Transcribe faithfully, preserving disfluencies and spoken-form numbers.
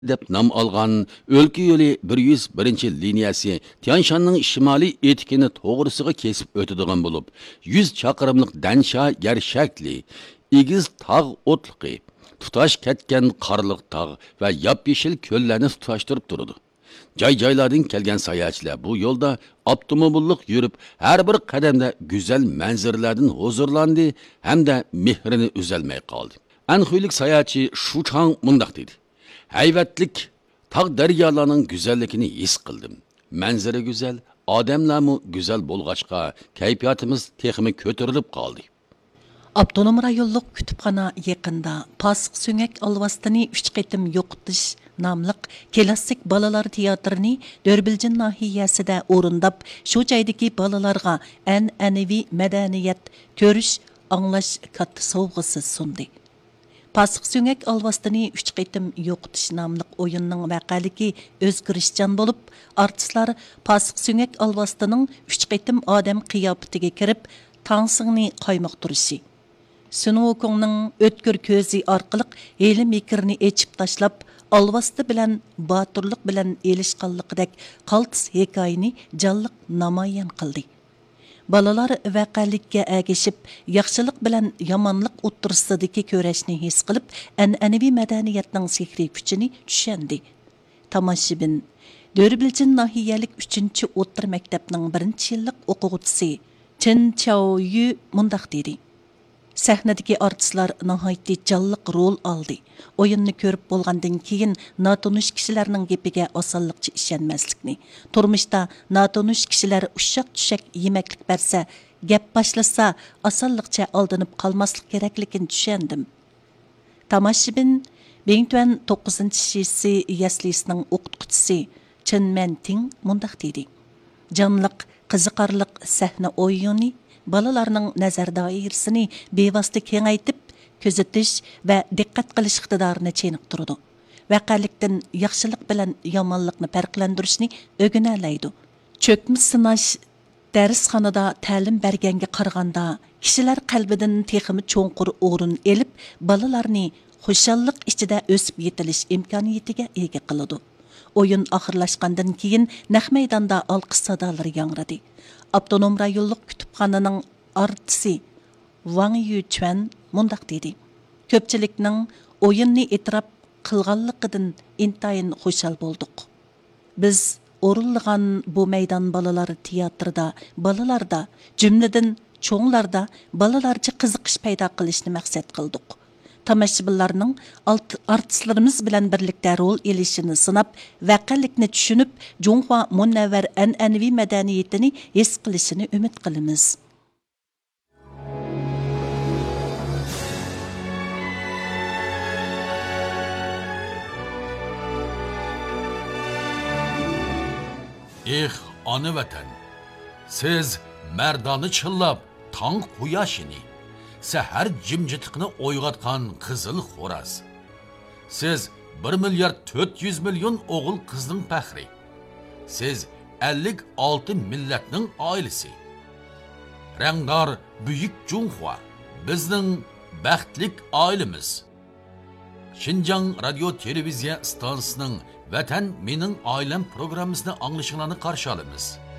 deb nom olgan o'lka yo'li bir yuz birinchi liniyasi Tianshanning shimoliy etikini to'g'risiga kesib o'tadigan bo'lib, yuz chaqirimlik Dansha yer shakli, egiz tog' o'tliqi, tutash ketgan qorliq tog' va yop-yeshil ko'llarni tutashtirib turadi. Joy-joylardan kelgan sayohatchilar bu yo'lda avtomobillik yurib, har bir qadamda go'zal manzaralardan huzurlandi hamda mehrini uzalmay qoldi. Anxuylik sayohatchi Shuchang mundaq dedi: hayvatlik tog' daryolarning go'zalligini his qildim. Manzara go'zal, odamlarmi go'zal bo'lg'achqa, kayfiyatimiz texmi ko'tarilib qoldi. Abdunum rayonluq kütüphana yaqında Pasıq Söngək alvastını üç qitim yo'qotish namlıq klassik balalar teatrini Dörbilcin nahiyasida o'rindab, shu joydagi balalarga an'anaviy madaniyat ko'rish, anglash katta sovg'asi sundi. Pasıq Söngək alvastını üç qitim yo'qotish namlıq o'yinning vaqaligi o'zgarishchan bo'lib, artistlar Pasıq Söngək alvastining üç qitim odam qiyofatiga kirib, tangsingni qaymoqtirishi, Sunukongning o'tkir ko'zi orqali heli mikirni echib tashlab, alvasti bilan boturlik bilan elishqanliqdek qaltis hikoyani jonliq namoyon qildi. Balalar vaqalikka agishib, yaxshilik bilan yomonlik o'ttirsidagi ko'rashni his qilib, an'anaviy madaniyatning sehriy kuchini tushundi. Tomoshabin Dörbilcin nahiyalik uchinchi o'rta maktabning birinchi yillik o'quvchisi Chen Chaoyu mundaq dedi: Sahnadagi artistlar nihoyatda jonliq rol oldi. O'yinni ko'rib bo'lgandan keyin notanish kishilarning gapiga osonlikcha ishonmaslikni, turmushda notanish kishilar ushshaq-tushak yemaklik bersa, gap boshlasa, osonlikcha aldanib qolmaslik kerakligini tushundim. Tomoshabin Bengtuan to'qqizinchi shisi yaslisining o'qituvchisi Chen Menting mundaq dedi: Jonliq, qiziqarliq sahna o'yini balalarning nazar doirasini bevosita kengaytib, kuzatish va diqqat qilish iqtidorini cheniqtiradi. Vaqalikdan yaxshilik bilan yomonlikni farqlantirishni o'rganalaydi. Cho'kma sinash darsxonada ta'lim berganga qaraganda kishilar qalbidan texmi cho'nqur o'rin elib, balalarni xushallik ichida o'sib yetilish imkoniyatiga ega qiladi. Oyun oxirlashgandan keyin naq maydonda olqish sadolari yangradi. Abdunum rayonluq kütüphananın artisi Wang Yuchuan mundaq dedi: Ko'pchilikning o'yinni e'tirof qilganligidan intayin xushal bo'ldik. Biz o'rinlagan bu maydon balalar teatrida, balalarda, jumladan cho'nglarda balalarcha qiziqish paydo qilishni maqsad qildik. Tomoshabinlarning artistlarimiz bilan birlikda rol elishini sinab, vaqalikni tushunib, Jonghua munavvar an'anaviy madaniyatini his qilishini umid qilamiz. Eh, ona vatan, siz mardoni chillab, tong quyoshini, sahar jimjitlikni o'yg'atgan qizil xo'raz. Siz bir milliard to'rt yuz million o'g'il qizning faxri. Siz ellik olti millatning oilasi. Rangdor buyuk Jonghua bizning baxtlik oilamiz. Xinjiang radio televiziya stansiyasining Vatan mening oilam programmasini anglashinglarni qarshi olamiz.